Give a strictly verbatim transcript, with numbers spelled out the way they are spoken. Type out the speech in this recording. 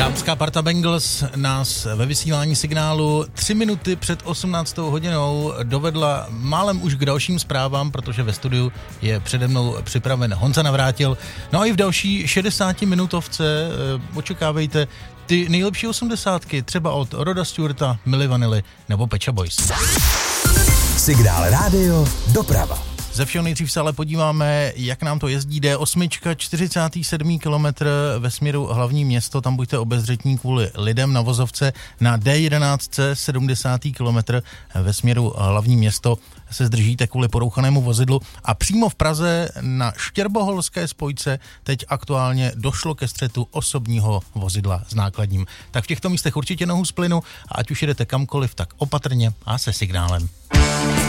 Dámská parta Bangles nás ve vysílání signálu tři minuty před osmnáctou hodinou dovedla málem už k dalším zprávám, protože ve studiu je přede mnou připraven Honza Navrátil. No a i v další šedesátiminutovce eh, očekávejte ty nejlepší osmdesátky, třeba od Roda Stewarta, Milli Vanilli nebo Pet Shop Boys. Signál rádio doprava. Ze všeho nejdřív se ale podíváme, jak nám to jezdí. D osm, čtyřicátý sedmý kilometr ve směru hlavní město, tam buďte obezřetní kvůli lidem na vozovce. Na D jedenáct, sedmdesátý kilometr ve směru hlavní město se zdržíte kvůli porouchanému vozidlu. A přímo v Praze na Štěrboholské spojce teď aktuálně došlo ke střetu osobního vozidla s nákladním. Tak v těchto místech určitě nohu z plynu a ať už jedete kamkoliv, tak opatrně a se signálem.